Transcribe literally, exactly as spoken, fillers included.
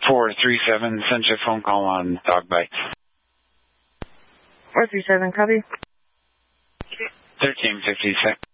four three seven, sent you a phone call on dog bites. four three seven, copy. thirteen fifty-six.